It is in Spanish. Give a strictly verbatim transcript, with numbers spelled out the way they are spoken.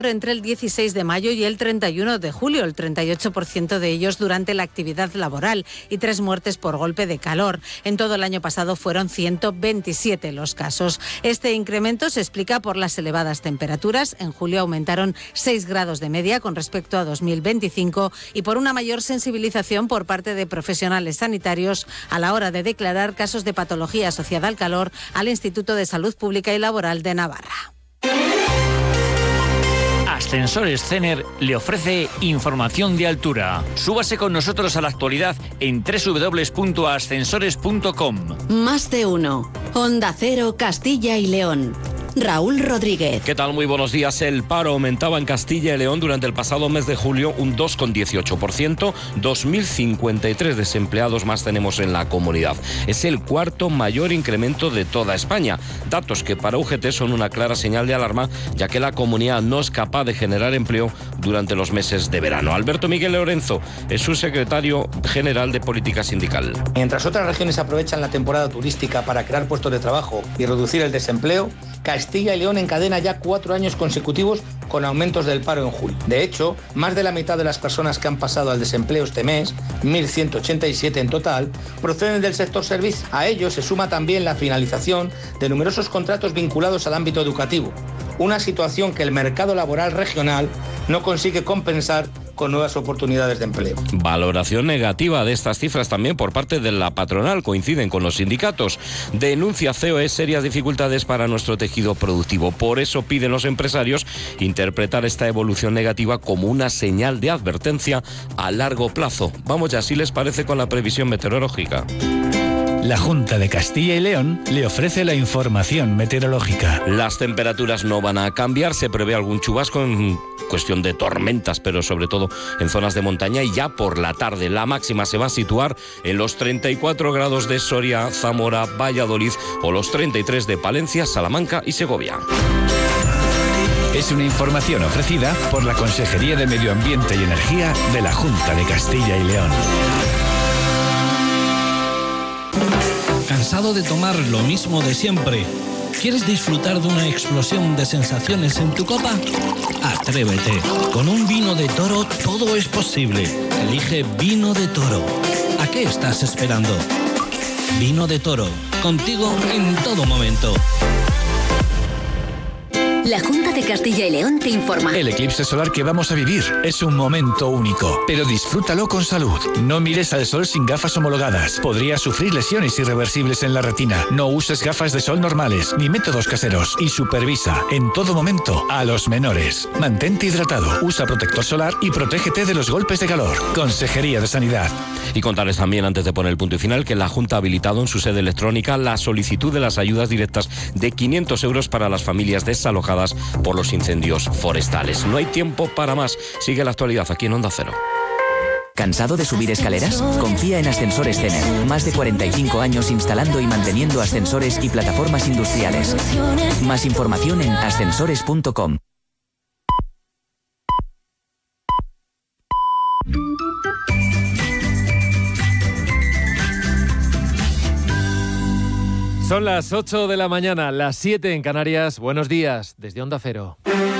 entre el dieciséis de mayo y el treinta y uno de julio, el treinta y ocho por ciento de ellos durante la actividad laboral y tres muertes por golpe de calor. En todo el año pasado fueron ciento veintisiete los casos. Este incremento se explica por las elevadas temperaturas. En julio aumentaron seis grados de media con respecto a dos mil veinticinco y por una mayor sensibilización por parte de profesionales sanitarios a la hora de declarar casos de patología asociada al calor al Instituto de Salud Pública y Laboral de Navarra. Ascensores Cener le ofrece información de altura. Súbase con nosotros a la actualidad en doble u doble u doble u punto ascensores punto com. Más de uno. Onda Cero, Castilla y León. Raúl Rodríguez. ¿Qué tal? Muy buenos días. El paro aumentaba en Castilla y León durante el pasado mes de julio un dos coma dieciocho por ciento. dos mil cincuenta y tres desempleados más tenemos en la comunidad. Es el cuarto mayor incremento de toda España. Datos que para U G T son una clara señal de alarma, ya que la comunidad no es capaz de generar empleo durante los meses de verano. Alberto Miguel Lorenzo es su secretario general de Política Sindical. Mientras otras regiones aprovechan la temporada turística para crear puestos de trabajo y reducir el desempleo, Castilla y León encadena ya cuatro años consecutivos con aumentos del paro en julio. De hecho, más de la mitad de las personas que han pasado al desempleo este mes, mil ciento ochenta y siete en total, proceden del sector servicios. A ello se suma también la finalización de numerosos contratos vinculados al ámbito educativo, una situación que el mercado laboral regional no consigue compensar con nuevas oportunidades de empleo. Valoración negativa de estas cifras también por parte de la patronal, coinciden con los sindicatos. Denuncia C O E serias dificultades para nuestro tejido productivo. Por eso piden los empresarios interpretar esta evolución negativa como una señal de advertencia a largo plazo. Vamos ya, si les parece, con la previsión meteorológica. La Junta de Castilla y León le ofrece la información meteorológica. Las temperaturas no van a cambiar, se prevé algún chubasco en cuestión de tormentas, pero sobre todo en zonas de montaña, y ya por la tarde la máxima se va a situar en los treinta y cuatro grados de Soria, Zamora, Valladolid o los treinta y tres de Palencia, Salamanca y Segovia. Es una información ofrecida por la Consejería de Medio Ambiente y Energía de la Junta de Castilla y León. ¿Cansado de tomar lo mismo de siempre? ¿Quieres disfrutar de una explosión de sensaciones en tu copa? Atrévete. Con un vino de Toro todo es posible. Elige Vino de Toro. ¿A qué estás esperando? Vino de Toro. Contigo en todo momento. La Junta de Castilla y León te informa. El eclipse solar que vamos a vivir es un momento único, pero disfrútalo con salud. No mires al sol sin gafas homologadas. Podrías sufrir lesiones irreversibles en la retina. No uses gafas de sol normales ni métodos caseros. Y supervisa en todo momento a los menores. Mantente hidratado, usa protector solar y protégete de los golpes de calor. Consejería de Sanidad. Y contarles también, antes de poner el punto y final, que la Junta ha habilitado en su sede electrónica la solicitud de las ayudas directas de quinientos euros para las familias desalojadas por los incendios forestales. No hay tiempo para más. Sigue la actualidad aquí en Onda Cero. ¿Cansado de subir escaleras? Confía en Ascensores Cener. Más de cuarenta y cinco años instalando y manteniendo ascensores y plataformas industriales. Más información en ascensores punto com. Son las ocho de la mañana, las siete en Canarias. Buenos días, desde Onda Cero.